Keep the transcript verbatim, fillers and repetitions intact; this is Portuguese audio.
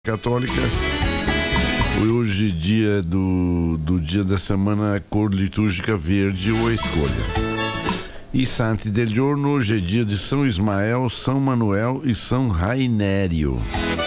Católica. Hoje, dia do, do dia da semana, cor litúrgica verde ou a escolha. E Santi del Giorno, hoje é dia de São Ismael, São Manuel e São Rainério.